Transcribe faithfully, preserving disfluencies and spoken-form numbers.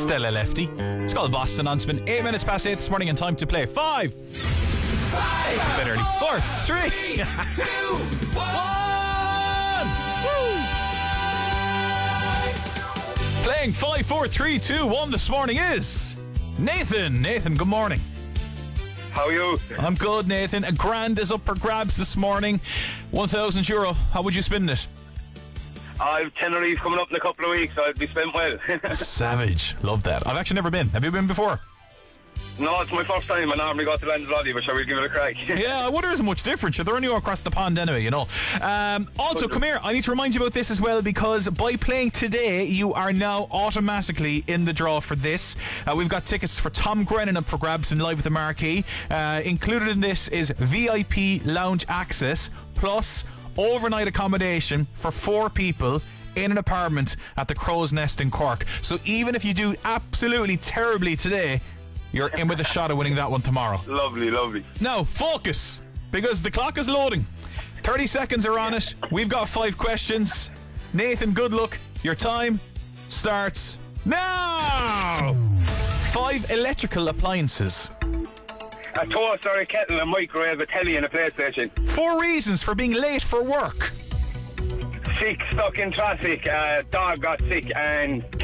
Stella Lefty. It's called Boston on spin. Eight minutes past eight this morning and time to play. Five. Five. Eight, a bit early. Four. Three. Three two. One. Woo. Playing five, four, three, two, one this morning is Nathan. Nathan, good morning. How are you? I'm good, Nathan. A grand is up for grabs this morning. one thousand euro. How would you spend it? I've Tenerife coming up in a couple of weeks, so I'd be spent well. Savage. Love that. I've actually never been. Have you been before? No, it's my first time. I normally go to Lanzarote, but shall we give it a crack? Yeah, I wonder isn't much different. They're only across the pond anyway, you know. Um, also, come here. I need to remind you about this as well, because by playing today, you are now automatically in the draw for this. Uh, we've got tickets for Tom Grennan up for grabs in Live at the Marquee. Uh, included in this is V I P lounge access plus overnight accommodation for four people in an apartment at the Crow's Nest in Cork. So even if you do absolutely terribly today, you're in with a shot of winning that one tomorrow. Lovely, lovely. Now, focus, because the clock is loading. thirty seconds are on it. We've got five questions. Nathan, good luck. Your time starts now. Five electrical appliances. A toaster, a kettle, a microwave, a telly and a PlayStation. Four reasons for being late for work. Sick, stuck in traffic, uh, dog got sick and